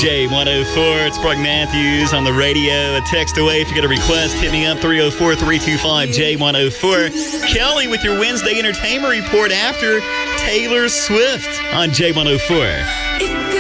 J104. It's Brock Matthews on the radio. A text away if you got a request. Hit me up, 304-325-J104. Kelly with your Wednesday entertainment report after Taylor Swift on J104.